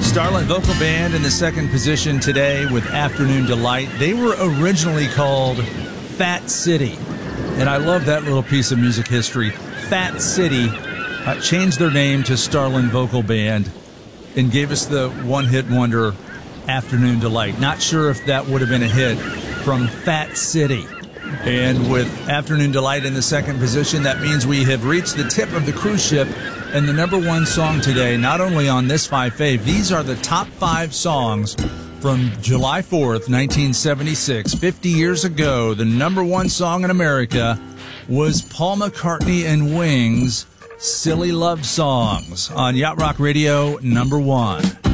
Starlet Vocal Band in the second position today with Afternoon Delight. They were originally called Fat City, and I love that little piece of music history. Fat City changed their name to Starlet Vocal Band and gave us the one-hit wonder Afternoon Delight. Not sure if that would have been a hit from Fat City. And with Afternoon Delight in the second position, that means we have reached the tip of the cruise ship and the number one song today, not only on this 5 Fave, these are the top 5 songs from July 4th, 1976. 50 years ago, the number one song in America was Paul McCartney and Wings' Silly Love Songs on Yacht Rock Radio, number one.